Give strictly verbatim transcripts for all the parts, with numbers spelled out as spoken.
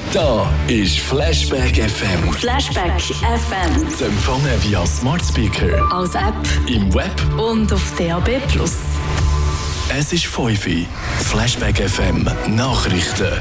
Da ist Flashback F M. Flashback F M. Zu empfangen via Smart Speaker, als App im Web und auf D A B plus. Es ist fünf Uhr. Flashback F M Nachrichten.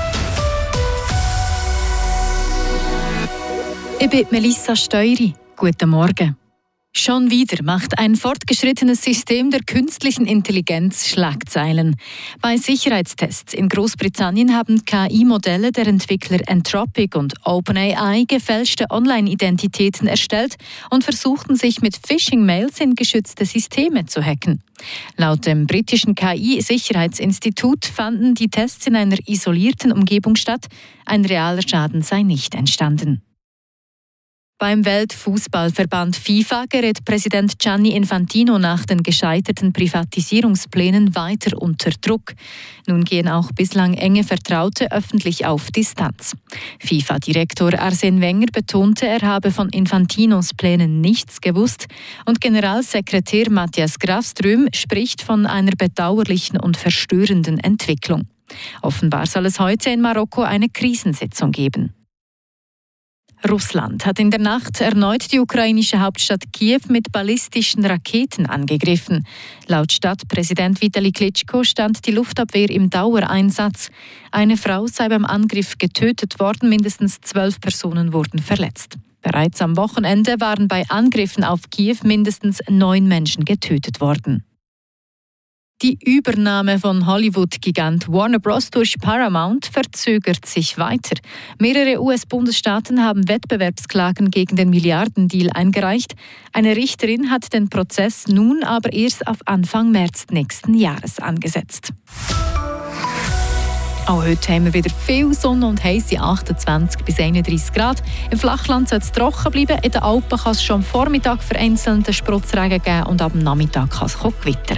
Ich bin Melissa Steury. Guten Morgen. Schon wieder macht ein fortgeschrittenes System der künstlichen Intelligenz Schlagzeilen. Bei Sicherheitstests in Großbritannien haben K I-Modelle der Entwickler Anthropic und OpenAI gefälschte Online-Identitäten erstellt und versuchten sich mit Phishing-Mails in geschützte Systeme zu hacken. Laut dem britischen K I-Sicherheitsinstitut fanden die Tests in einer isolierten Umgebung statt. Ein realer Schaden sei nicht entstanden. Beim Weltfußballverband FIFA gerät Präsident Gianni Infantino nach den gescheiterten Privatisierungsplänen weiter unter Druck. Nun gehen auch bislang enge Vertraute öffentlich auf Distanz. FIFA-Direktor Arsène Wenger betonte, er habe von Infantinos Plänen nichts gewusst, und Generalsekretär Matthias Grafström spricht von einer bedauerlichen und verstörenden Entwicklung. Offenbar soll es heute in Marokko eine Krisensitzung geben. Russland hat in der Nacht erneut die ukrainische Hauptstadt Kiew mit ballistischen Raketen angegriffen. Laut Stadtpräsident Vitali Klitschko stand die Luftabwehr im Dauereinsatz. Eine Frau sei beim Angriff getötet worden, mindestens zwölf Personen wurden verletzt. Bereits am Wochenende waren bei Angriffen auf Kiew mindestens neun Menschen getötet worden. Die Übernahme von Hollywood-Gigant Warner Bros. Durch Paramount verzögert sich weiter. Mehrere U S-Bundesstaaten haben Wettbewerbsklagen gegen den Milliardendeal eingereicht. Eine Richterin hat den Prozess nun aber erst auf Anfang März nächsten Jahres angesetzt. Auch heute haben wir wieder viel Sonne und heiße achtundzwanzig bis einunddreissig Grad. Im Flachland soll es trocken bleiben. In den Alpen kann es schon am Vormittag vereinzelten Sprotzregen geben und ab dem Nachmittag kann es gewittern.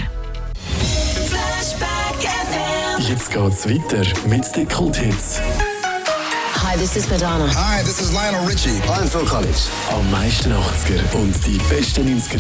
Jetzt geht's weiter mit den Kulthits. Hi, this is Madonna. Hi, this is Lionel Richie. I'm Phil Collins. Am meisten achtziger und die besten neunziger